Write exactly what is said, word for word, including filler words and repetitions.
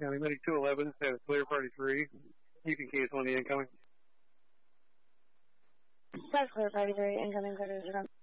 County Medic two eleven, has clear party three. You can case on the incoming. That's clear party three, incoming clear to zero.